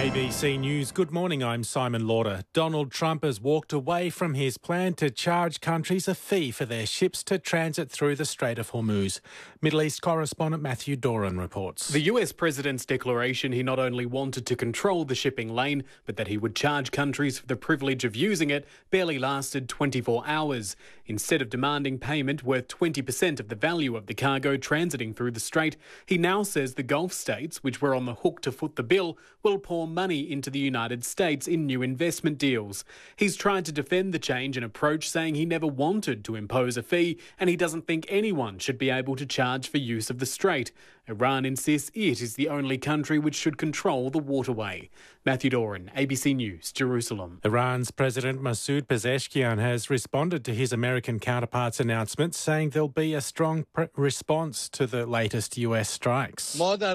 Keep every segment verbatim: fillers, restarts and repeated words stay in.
A B C News, good morning, I'm Simon Lauder. Donald Trump has walked away from his plan to charge countries a fee for their ships to transit through the Strait of Hormuz. Middle East correspondent Matthew Doran reports. The U S president's declaration he not only wanted to control the shipping lane, but that he would charge countries for the privilege of using it barely lasted twenty-four hours. Instead of demanding payment worth twenty percent of the value of the cargo transiting through the strait, he now says the Gulf states, which were on the hook to foot the bill, will pour money into the United States in new investment deals. He's tried to defend the change in approach, saying he never wanted to impose a fee and he doesn't think anyone should be able to charge for use of the strait. Iran insists it is the only country which should control the waterway. Matthew Doran, A B C News, Jerusalem. Iran's President Masoud Pezeshkian has responded to his American counterpart's announcement, saying there'll be a strong pre- response to the latest U S strikes.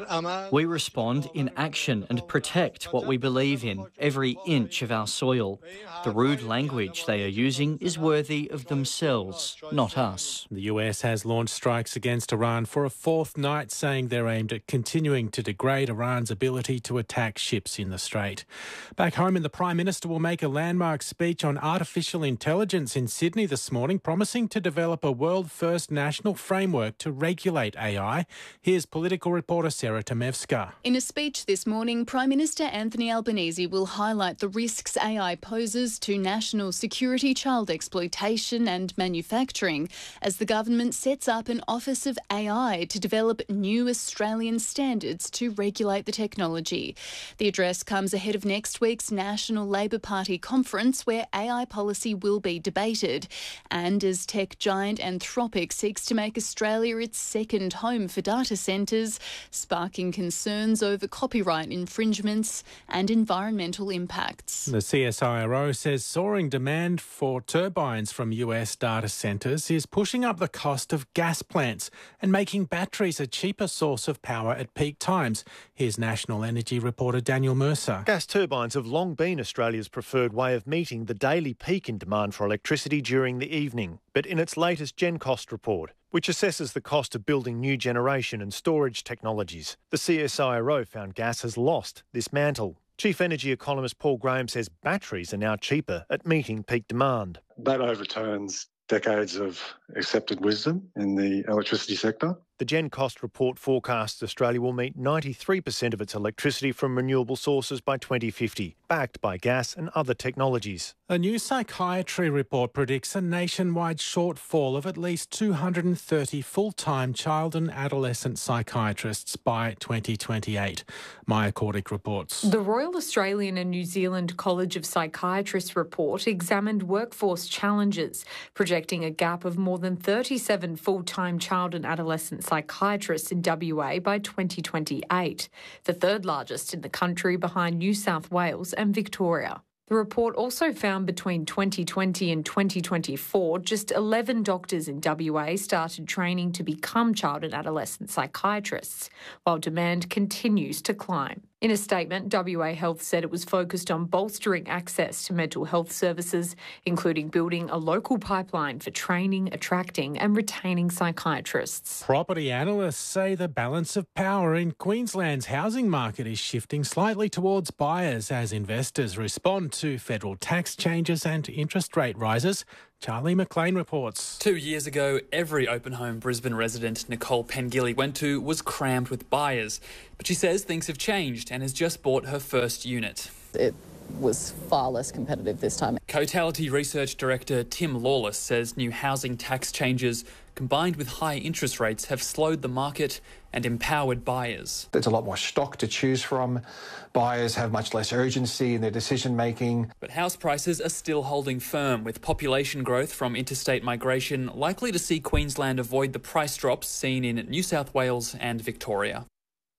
We respond in action and protect what we believe in, every inch of our soil. The rude language they are using is worthy of themselves, not us. The U S has launched strikes against Iran for a fourth night, saying they're aimed at continuing to degrade Iran's ability to attack ships in the Strait. Back home, and the Prime Minister will make a landmark speech on artificial intelligence in Sydney this morning, promising to develop a world-first national framework to regulate A I. Here's political reporter Sarah Tomevska. In a speech this morning, Prime Minister Anthony Albanese will highlight the risks A I poses to national security, child exploitation and manufacturing as the government sets up an Office of A I to develop new Australian standards to regulate the technology. The address comes ahead of next week's National Labor Party conference, where A I policy will be debated. And as tech giant Anthropic seeks to make Australia its second home for data centres, sparking concerns over copyright infringements and environmental impacts. The C S I R O says soaring demand for turbines from U S data centres is pushing up the cost of gas plants and making batteries a cheaper source of power at peak times. Here's National Energy reporter Daniel Mercer. Gas turbines have long been Australia's preferred way of meeting the daily peak in demand for electricity during the evening. But in its latest GenCost report, which assesses the cost of building new generation and storage technologies, the C S I R O found gas has lost this mantle. Chief Energy Economist Paul Graham says batteries are now cheaper at meeting peak demand. That overturns decades of accepted wisdom in the electricity sector. The GenCost report forecasts Australia will meet ninety-three percent of its electricity from renewable sources by twenty fifty, backed by gas and other technologies. A new psychiatry report predicts a nationwide shortfall of at least two hundred thirty full-time child and adolescent psychiatrists by twenty twenty-eight. Maya Cordick reports. The Royal Australian and New Zealand College of Psychiatrists report examined workforce challenges, projecting a gap of more than thirty-seven full-time child and adolescent psychiatrists in W A by twenty twenty-eight, the third largest in the country behind New South Wales and Victoria. The report also found between twenty twenty and twenty twenty-four, just eleven doctors in W A started training to become child and adolescent psychiatrists, while demand continues to climb. In a statement, W A Health said it was focused on bolstering access to mental health services, including building a local pipeline for training, attracting and retaining psychiatrists. Property analysts say the balance of power in Queensland's housing market is shifting slightly towards buyers as investors respond to federal tax changes and interest rate rises. Charlie McLean reports. Two years ago, every open home Brisbane resident Nicole Pengilly went to was crammed with buyers. But she says things have changed and has just bought her first unit. It was far less competitive this time. Cotality Research Director Tim Lawless says new housing tax changes combined with high interest rates have slowed the market and empowered buyers. There's a lot more stock to choose from. Buyers have much less urgency in their decision making. But house prices are still holding firm, with population growth from interstate migration likely to see Queensland avoid the price drops seen in New South Wales and Victoria.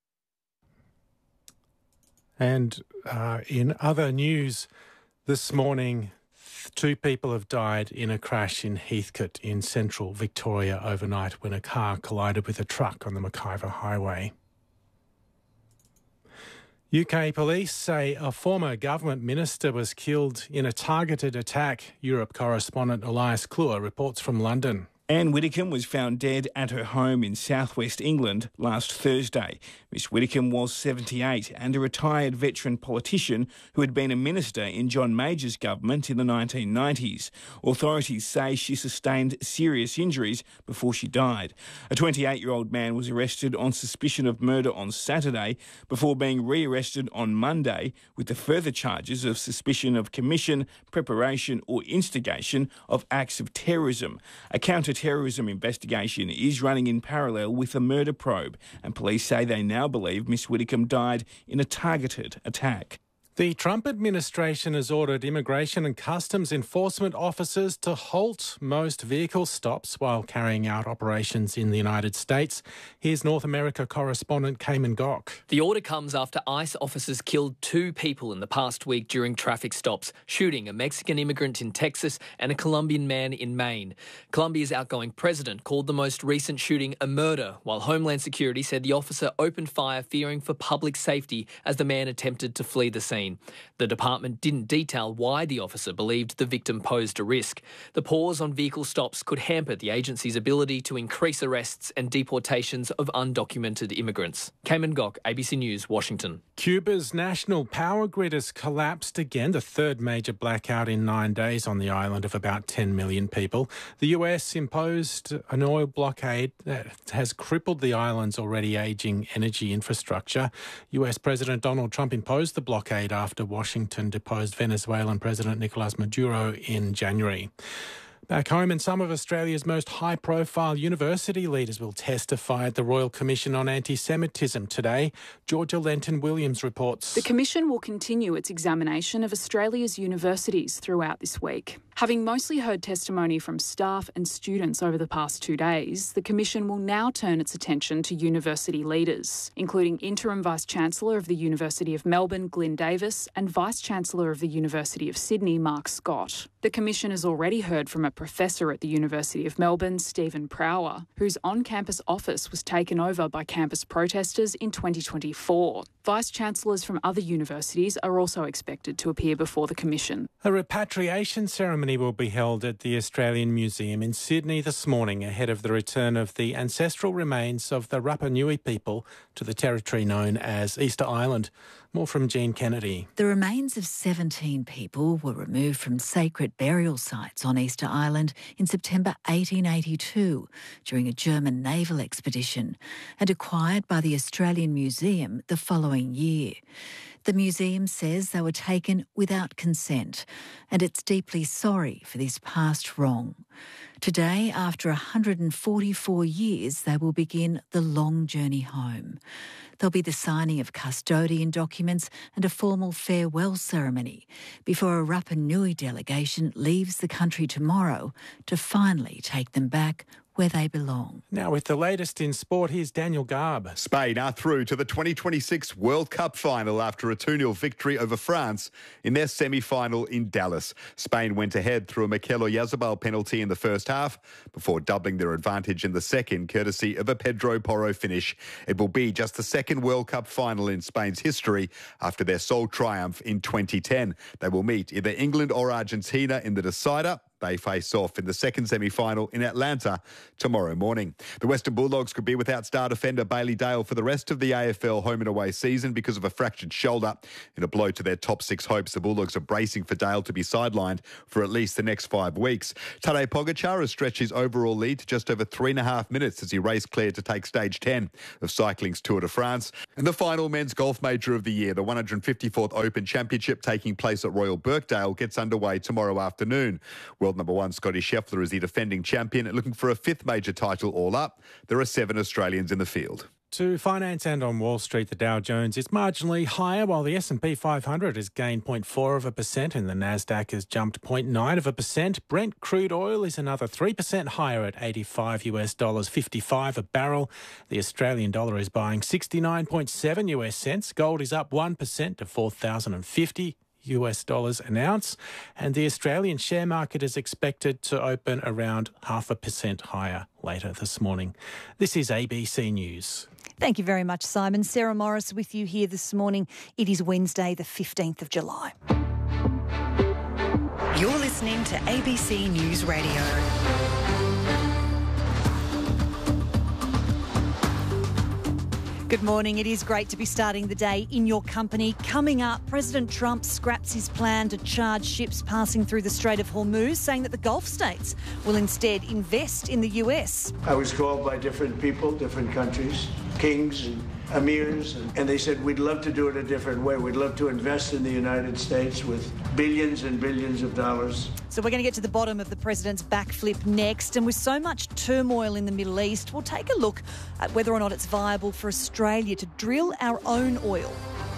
And uh, in other news this morning, two people have died in a crash in Heathcote in central Victoria overnight when a car collided with a truck on the McIver Highway. U K police say a former government minister was killed in a targeted attack. Europe correspondent Elias Kluwer reports from London. Anne Widdecombe was found dead at her home in southwest England last Thursday. Miss Widdecombe was seventy-eight and a retired veteran politician who had been a minister in John Major's government in the nineteen nineties. Authorities say she sustained serious injuries before she died. A twenty-eight-year-old man was arrested on suspicion of murder on Saturday before being re-arrested on Monday with the further charges of suspicion of commission, preparation or instigation of acts of terrorism. A counter-terrorism investigation is running in parallel with a murder probe, and police say they now believe Miss Widdecombe died in a targeted attack. The Trump administration has ordered immigration and customs enforcement officers to halt most vehicle stops while carrying out operations in the United States. Here's North America correspondent Cayman Gok. The order comes after ICE officers killed two people in the past week during traffic stops, shooting a Mexican immigrant in Texas and a Colombian man in Maine. Colombia's outgoing president called the most recent shooting a murder, while Homeland Security said the officer opened fire fearing for public safety as the man attempted to flee the scene. The department didn't detail why the officer believed the victim posed a risk. The pause on vehicle stops could hamper the agency's ability to increase arrests and deportations of undocumented immigrants. Cayman Gok, A B C News, Washington. Cuba's national power grid has collapsed again, the third major blackout in nine days on the island of about ten million people. The U S imposed an oil blockade that has crippled the island's already ageing energy infrastructure. U S President Donald Trump imposed the blockade after Washington deposed Venezuelan President Nicolas Maduro in January. Back home, and some of Australia's most high-profile university leaders will testify at the Royal Commission on Anti-Semitism today. Georgia Lenton-Williams reports. The Commission will continue its examination of Australia's universities throughout this week. Having mostly heard testimony from staff and students over the past two days, the Commission will now turn its attention to university leaders, including Interim Vice-Chancellor of the University of Melbourne, Glyn Davis, and Vice-Chancellor of the University of Sydney, Mark Scott. The Commission has already heard from a professor at the University of Melbourne, Stephen Prower, whose on-campus office was taken over by campus protesters in twenty twenty-four. Vice-Chancellors from other universities are also expected to appear before the Commission. A repatriation ceremony will be held at the Australian Museum in Sydney this morning ahead of the return of the ancestral remains of the Rapa Nui people to the territory known as Easter Island. More from Jean Kennedy. The remains of seventeen people were removed from sacred burial sites on Easter Island in September eighteen eighty-two during a German naval expedition and acquired by the Australian Museum the following year. The museum says they were taken without consent and it's deeply sorry for this past wrong. Today, after one hundred forty-four years, they will begin the long journey home. There'll be the signing of custodian documents and a formal farewell ceremony before a Rapa Nui delegation leaves the country tomorrow to finally take them back where they belong. Now with the latest in sport, here's Daniel Garb. Spain are through to the twenty twenty-six World Cup final after a two nil victory over France in their semi-final in Dallas. Spain went ahead through a Mikel Oyarzabal penalty in the first half before doubling their advantage in the second, courtesy of a Pedro Porro finish. It will be just the second World Cup final in Spain's history after their sole triumph in twenty ten. They will meet either England or Argentina in the decider. They face off in the second semi-final in Atlanta tomorrow morning. The Western Bulldogs could be without star defender Bailey Dale for the rest of the A F L home and away season because of a fractured shoulder. In a blow to their top six hopes, the Bulldogs are bracing for Dale to be sidelined for at least the next five weeks. Tadej Pogacar has stretched his overall lead to just over three and a half minutes as he raced clear to take stage ten of cycling's Tour de France. And the final men's golf major of the year, the one hundred fifty-fourth Open Championship taking place at Royal Birkdale, gets underway tomorrow afternoon. World number one Scotty Scheffler is the defending champion, looking for a fifth major title all up. There are seven Australians in the field. To finance and on Wall Street, the Dow Jones is marginally higher, while the S and P five hundred has gained zero point four of a percent and the Nasdaq has jumped zero point nine of a percent. Brent crude oil is another three percent higher at eighty-five US dollars fifty-five a barrel. The Australian dollar is buying sixty-nine point seven US cents. Gold is up one percent to four thousand fifty U S dollars an ounce, and the Australian share market is expected to open around half a percent higher later this morning. This is A B C News. Thank you very much, Simon. Sarah Morris with you here this morning. It is Wednesday, the fifteenth of July. You're listening to A B C News Radio. Good morning. It is great to be starting the day in your company. Coming up, President Trump scraps his plan to charge ships passing through the Strait of Hormuz, saying that the Gulf states will instead invest in the U S. I was called by different people, different countries, kings and emirs, and, and they said, we'd love to do it a different way. We'd love to invest in the United States with billions and billions of dollars. So we're going to get to the bottom of the president's backflip next. And with so much turmoil in the Middle East, we'll take a look at whether or not it's viable for Australia to drill our own oil.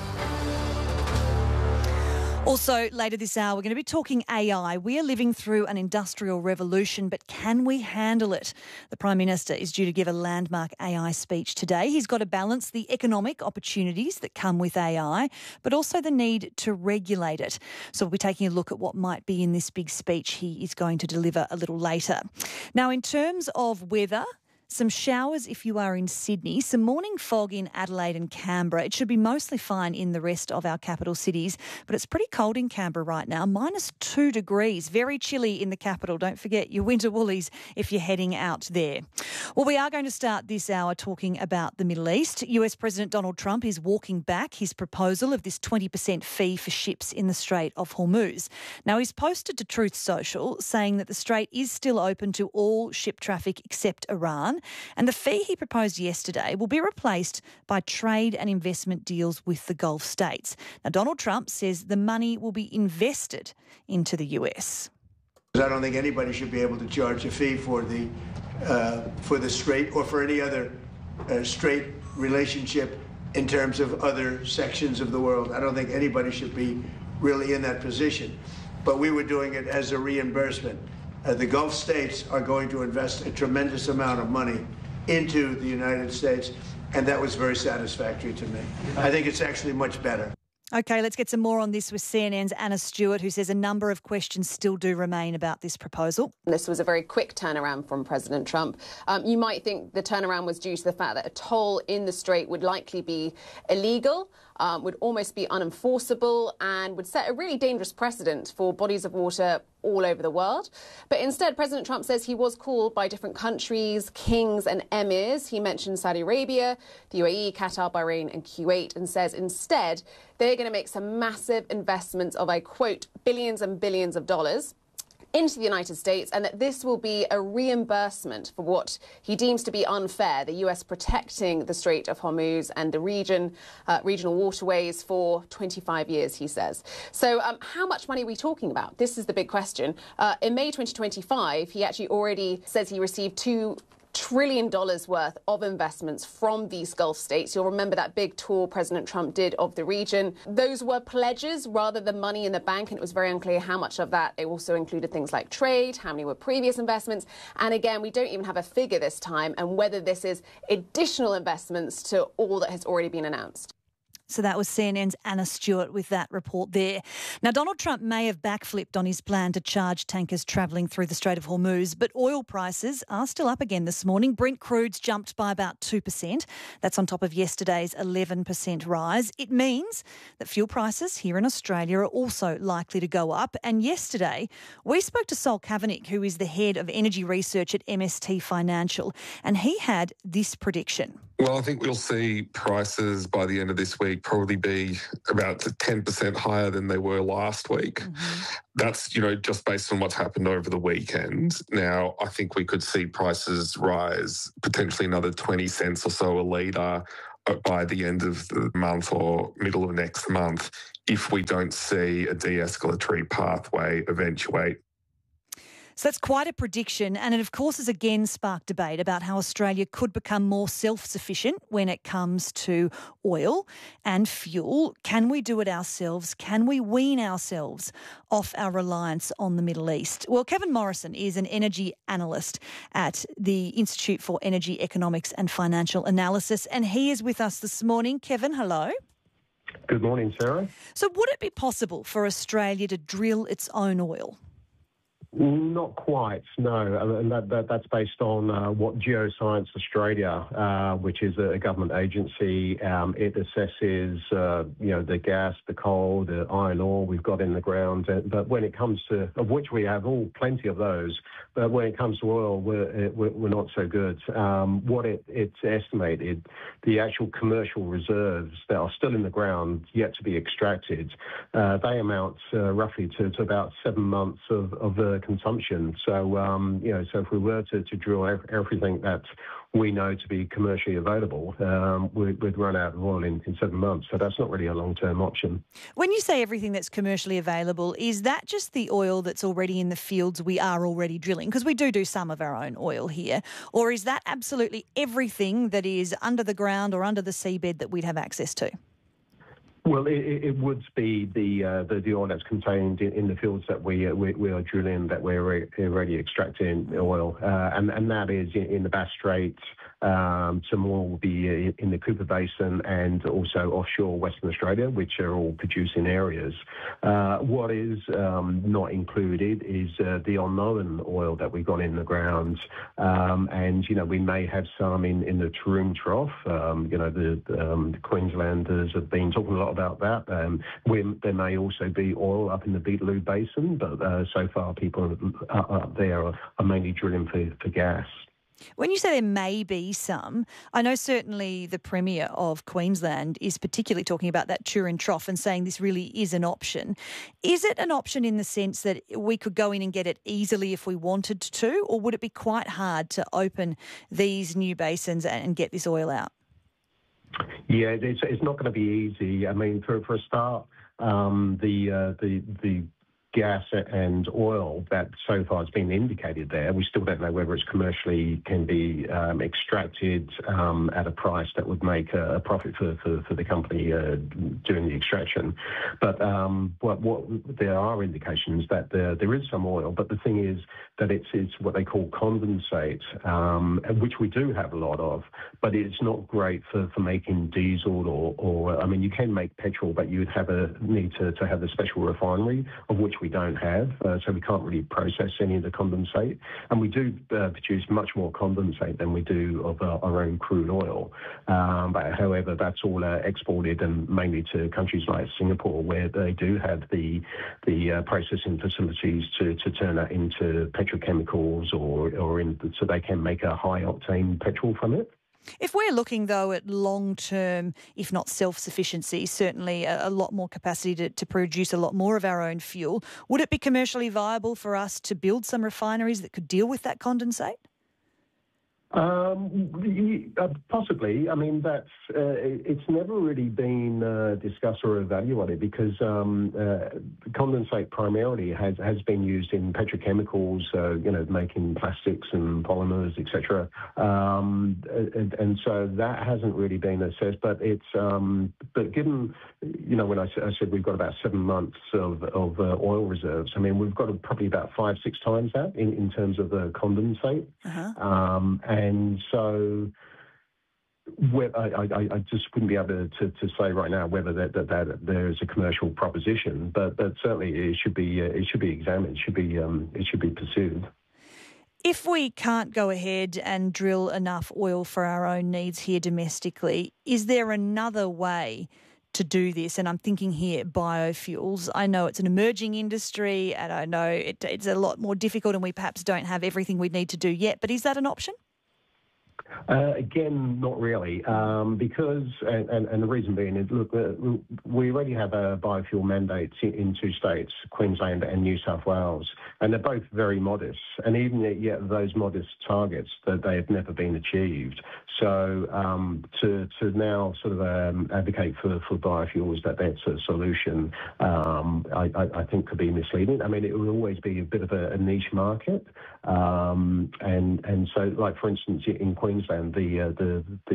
Also, later this hour, we're going to be talking A I. We are living through an industrial revolution, but can we handle it? The Prime Minister is due to give a landmark A I speech today. He's got to balance the economic opportunities that come with A I, but also the need to regulate it. So we'll be taking a look at what might be in this big speech he is going to deliver a little later. Now, in terms of weather, some showers if you are in Sydney, some morning fog in Adelaide and Canberra. It should be mostly fine in the rest of our capital cities, but it's pretty cold in Canberra right now, minus two degrees. Very chilly in the capital. Don't forget your winter woolies if you're heading out there. Well, we are going to start this hour talking about the Middle East. U S President Donald Trump is walking back his proposal of this twenty percent fee for ships in the Strait of Hormuz. Now, he's posted to Truth Social saying that the strait is still open to all ship traffic except Iran. And the fee he proposed yesterday will be replaced by trade and investment deals with the Gulf states. Now, Donald Trump says the money will be invested into the U S. I don't think anybody should be able to charge a fee for the uh, for the strait or for any other uh, strait relationship in terms of other sections of the world. I don't think anybody should be really in that position. But we were doing it as a reimbursement. Uh, the Gulf states are going to invest a tremendous amount of money into the United States, and that was very satisfactory to me. I think it's actually much better. OK, let's get some more on this with C N N's Anna Stewart, who says a number of questions still do remain about this proposal. This was a very quick turnaround from President Trump. Um, you might think the turnaround was due to the fact that a toll in the strait would likely be illegal, um, would almost be unenforceable, and would set a really dangerous precedent for bodies of water all over the world. But instead, President Trump says he was called by different countries, kings and emirs. He mentioned Saudi Arabia, the U A E, Qatar, Bahrain and Kuwait, and says instead they're going to make some massive investments of, I quote, billions and billions of dollars into the United States, and that this will be a reimbursement for what he deems to be unfair, the U S protecting the Strait of Hormuz and the region, uh, regional waterways for twenty-five years, he says. So um, how much money are we talking about? This is the big question. Uh, in May twenty twenty-five, he actually already says he received two trillion dollars worth of investments from these Gulf states. You'll remember that big tour President Trump did of the region. Those were pledges rather than money in the bank, and it was very unclear how much of that. It also included things like trade, how many were previous investments, and again, we don't even have a figure this time, and whether this is additional investments to all that has already been announced. So that was C N N's Anna Stewart with that report there. Now, Donald Trump may have backflipped on his plan to charge tankers travelling through the Strait of Hormuz, but oil prices are still up again this morning. Brent crude's jumped by about two percent. That's on top of yesterday's eleven percent rise. It means that fuel prices here in Australia are also likely to go up. And yesterday, we spoke to Sol Kavanagh, who is the head of energy research at M S T Financial, and he had this prediction. Well, I think we'll see prices by the end of this week probably be about ten percent higher than they were last week. Mm-hmm. That's, you know, just based on what's happened over the weekend. Now, I think we could see prices rise potentially another twenty cents or so a litre by the end of the month or middle of next month if we don't see a de-escalatory pathway eventuate. So that's quite a prediction, and it of course has again sparked debate about how Australia could become more self-sufficient when it comes to oil and fuel. Can we do it ourselves? Can we wean ourselves off our reliance on the Middle East? Well, Kevin Morrison is an energy analyst at the Institute for Energy Economics and Financial Analysis, and he is with us this morning. Kevin, hello. Good morning, Sarah. So would it be possible for Australia to drill its own oil? Not quite, no. And that, that, that's based on uh, what Geoscience Australia, uh, which is a government agency, um, it assesses, uh, you know, the gas, the coal, the iron ore we've got in the ground. But when it comes to, of which we have all plenty of those, but when it comes to oil, we're, we're, we're not so good. Um, what it, it's estimated, the actual commercial reserves that are still in the ground, yet to be extracted, uh, they amount uh, roughly to, to about seven months of, of uh, consumption. So, um, you know, so if we were to, to drill everything that we know to be commercially available, um, we'd, we'd run out of oil in, in seven months. So that's not really a long-term option. When you say everything that's commercially available, is that just the oil that's already in the fields we are already drilling? Because we do do some of our own oil here. Or is that absolutely everything that is under the ground or under the seabed that we'd have access to? Well, it, it would be the, uh, the the oil that's contained in, in the fields that we, uh, we we are drilling, that we're already extracting oil, uh, and and that is in, in the Bass Strait. Um, some oil will be in the Cooper Basin and also offshore Western Australia, which are all producing areas. Uh, what is um, not included is uh, the unknown oil that we've got in the ground, um, and you know we may have some in, in the Taroom Trough. Um, you know the, um, the Queenslanders have been talking a lot about that. Um, we, there may also be oil up in the Beetaloo Basin, but uh, so far people up there are, are mainly drilling for, for gas. When you say there may be some, I know certainly the Premier of Queensland is particularly talking about that Taroom Trough and saying this really is an option. Is it an option in the sense that we could go in and get it easily if we wanted to, or would it be quite hard to open these new basins and get this oil out? Yeah, it's, it's not going to be easy. I mean, for, for a start, um, the, uh, the, the, gas and oil that so far has been indicated there, we still don't know whether it's commercially can be um, extracted um, at a price that would make a, a profit for, for, for the company uh, doing the extraction. But um, what, what there are indications that there, there is some oil, but the thing is that it's, it's what they call condensate, um, which we do have a lot of, but it's not great for, for making diesel or, or, I mean, you can make petrol, but you'd have a need to, to have a special refinery, of which we don't have, uh, so we can't really process any of the condensate. And we do uh, produce much more condensate than we do of uh, our own crude oil. Um, but however, that's all uh, exported and mainly to countries like Singapore, where they do have the the uh, processing facilities to, to turn that into petrochemicals or, or in, so they can make a high octane petrol from it. If we're looking, though, at long-term, if not self-sufficiency, certainly a, a lot more capacity to, to produce a lot more of our own fuel, would it be commercially viable for us to build some refineries that could deal with that condensate? Um, possibly. I mean, that's uh, it's never really been uh, discussed or evaluated because um, uh, condensate primarily has, has been used in petrochemicals, uh, you know, making plastics and polymers, et cetera. Um, and, and so that hasn't really been assessed. But it's um, but given, you know, when I, I said we've got about seven months of, of uh, oil reserves, I mean, we've got probably about five, six times that in, in terms of the condensate. Uh-huh. Um, and And so I, I, I just wouldn't be able to, to say right now whether that, that, that there is a commercial proposition, but, but certainly it should be uh, it should be examined, it should be um, it should be pursued. If we can't go ahead and drill enough oil for our own needs here domestically, is there another way to do this? And I'm thinking here biofuels. I know it's an emerging industry and I know it, it's a lot more difficult and we perhaps don't have everything we need to do yet, but is that an option? Uh, again, not really, um, because, and, and, and the reason being is, look, uh, we already have a biofuel mandate in two states, Queensland and New South Wales, and they're both very modest. And even yet those modest targets, that they have never been achieved. So um, to to now sort of um, advocate for, for biofuels, that that's a solution, um, I, I, I think could be misleading. I mean, it will always be a bit of a, a niche market. Um, and, and so, like, for instance, in Queensland, the uh, the the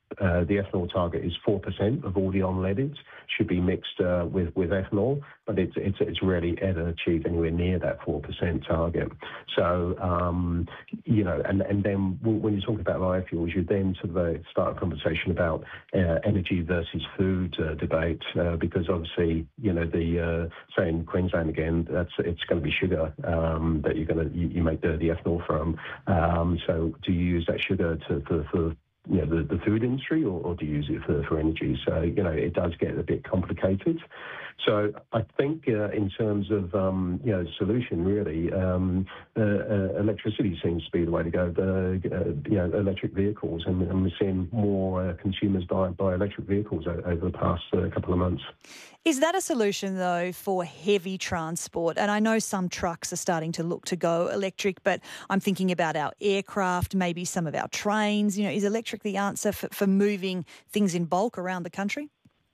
uh, the ethanol target is four percent of all the unleadeds should be mixed uh, with, with ethanol, but it's, it's, it's rarely ever achieved anywhere near that four percent target. So, um, you know, and, and then when you talk about biofuels, you then sort of uh, start a conversation about uh, energy versus food uh, debate, uh, because obviously, you know, the, uh, say in Queensland again, that's it's going to be sugar um, that you're going to, you, you make the, the ethanol from. Um, so do you use that sugar to, for, for you know, the, the food industry, or, or do you use it for, for energy? So, you know, it does get a bit complicated. So I think uh, in terms of, um, you know, solution, really, um, uh, uh, electricity seems to be the way to go, the, uh, you know, electric vehicles. And, and we're seeing more uh, consumers buy, buy electric vehicles over the past uh, couple of months. Is that a solution, though, for heavy transport? And I know some trucks are starting to look to go electric, but I'm thinking about our aircraft, maybe some of our trains. You know, is electric the answer for, for moving things in bulk around the country?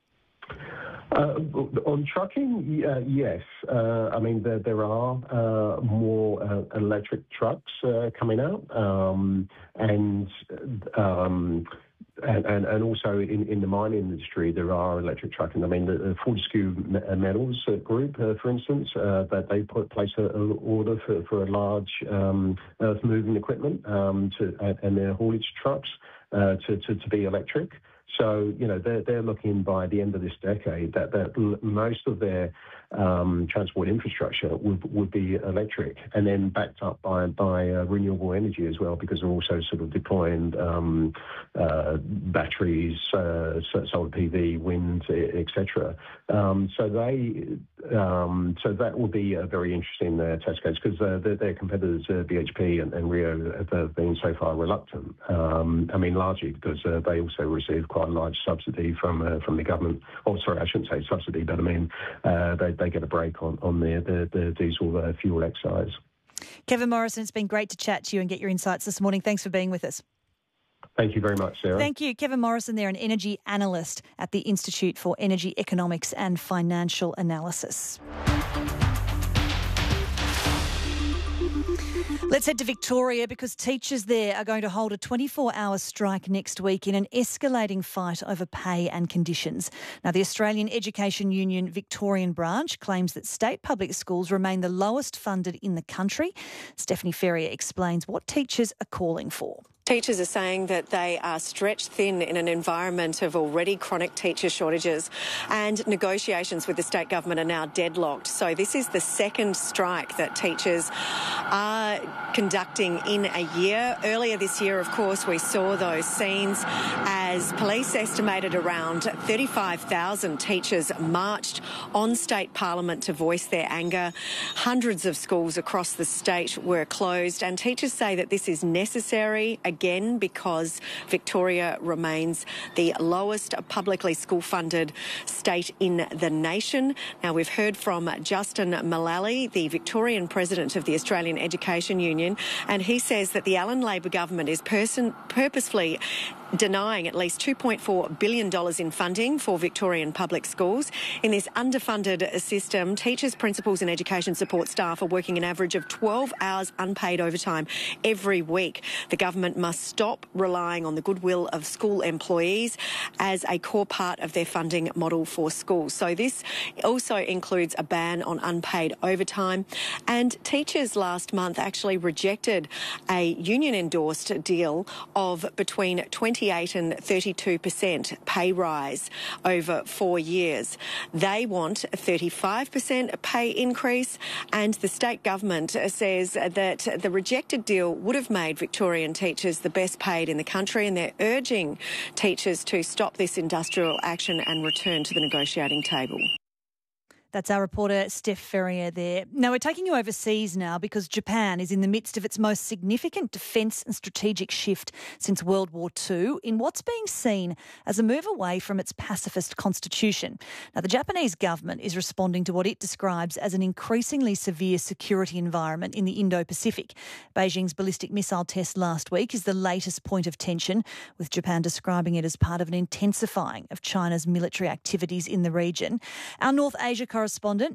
Uh, on trucking, uh, yes. Uh, I mean, there, there are uh, more uh, electric trucks uh, coming out, um, and um, And, and, and also in, in the mining industry, there are electric trucking. I mean, the, the Fortescue Metals Group, uh, for instance, uh, that they put place an order for, for a large um, earth-moving equipment um, to, and their haulage trucks uh, to, to, to be electric. So, you know, they're, they're looking by the end of this decade that, that most of their um, transport infrastructure would, would be electric, and then backed up by, by uh, renewable energy as well, because they're also sort of deploying um, uh, batteries, uh, solar P V, wind, et cetera. Um, so they, um, so that will be a very interesting uh, test case, because uh, their, their competitors, uh, B H P and, and Rio, have been so far reluctant. Um, I mean, largely because uh, they also receive quite a large subsidy from uh, from the government. Oh, sorry, I shouldn't say subsidy, but I mean uh, they they get a break on on their the, the diesel uh, fuel excise. Kevin Morrison, it's been great to chat to you and get your insights this morning. Thanks for being with us. Thank you very much, Sarah. Thank you. Kevin Morrison there, an energy analyst at the Institute for Energy Economics and Financial Analysis. Let's head to Victoria, because teachers there are going to hold a twenty-four hour strike next week in an escalating fight over pay and conditions. Now, the Australian Education Union Victorian branch claims that state public schools remain the lowest funded in the country. Stephanie Ferrier explains what teachers are calling for. Teachers are saying that they are stretched thin in an environment of already chronic teacher shortages, and negotiations with the state government are now deadlocked. So this is the second strike that teachers are conducting in a year. Earlier this year, of course, we saw those scenes as police estimated around thirty-five thousand teachers marched on state parliament to voice their anger. Hundreds of schools across the state were closed, and teachers say that this is necessary, again, because Victoria remains the lowest publicly school-funded state in the nation. Now, we've heard from Justin Mullally, the Victorian president of the Australian Education Union, and he says that the Allan Labor government is person- purposefully denying at least two point four billion dollars in funding for Victorian public schools. In this underfunded system, teachers, principals and education support staff are working an average of twelve hours unpaid overtime every week. The government must stop relying on the goodwill of school employees as a core part of their funding model for schools. So this also includes a ban on unpaid overtime. And teachers last month actually rejected a union-endorsed deal of between twenty-eight and thirty-two percent pay rise over four years. They want a thirty-five percent pay increase, and the state government says that the rejected deal would have made Victorian teachers the best paid in the country, and they're urging teachers to stop this industrial action and return to the negotiating table. That's our reporter, Steph Ferrier there. Now, we're taking you overseas now, because Japan is in the midst of its most significant defence and strategic shift since World War Two, in what's being seen as a move away from its pacifist constitution. Now, the Japanese government is responding to what it describes as an increasingly severe security environment in the Indo-Pacific. Beijing's ballistic missile test last week is the latest point of tension, with Japan describing it as part of an intensifying of China's military activities in the region. Our North Asia correspondent,